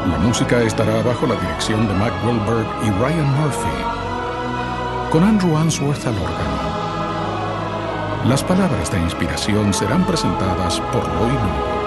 La música estará bajo la dirección de Mac Wilberg y Ryan Murphy, con Andrew Answorth al órgano. Las palabras de inspiración serán presentadas por Roy Lugo.